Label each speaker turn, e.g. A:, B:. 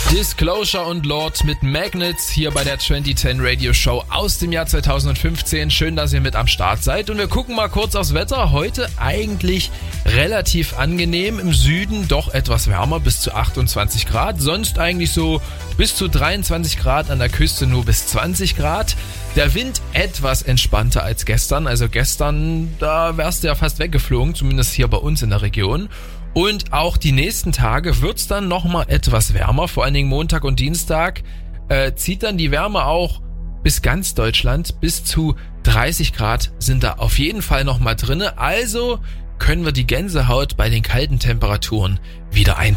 A: Disclosure und Lord mit Magnets hier bei der 2010 Radio Show aus dem Jahr 2015. Schön, dass ihr mit am Start seid. Und wir gucken mal kurz aufs Wetter. Heute eigentlich relativ angenehm. Im Süden doch etwas wärmer, bis zu 28 Grad. Sonst eigentlich so bis zu 23 Grad, an der Küste nur bis 20 Grad. Der Wind etwas entspannter als gestern. Also gestern, da wärst du ja fast weggeflogen, zumindest hier bei uns in der Region. Und auch die nächsten Tage wird's dann nochmal etwas wärmer, vor allen Dingen Montag und Dienstag zieht dann die Wärme auch bis ganz Deutschland, bis zu 30 Grad sind da auf jeden Fall nochmal drinne. Also können wir die Gänsehaut bei den kalten Temperaturen wieder ein.